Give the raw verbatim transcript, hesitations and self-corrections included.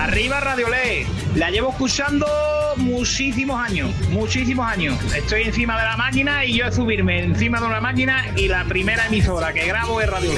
Arriba Radiolé. La llevo escuchando muchísimos años, muchísimos años. Estoy encima de la máquina y yo es subirme encima de una máquina y la primera emisora que grabo es Radiolé.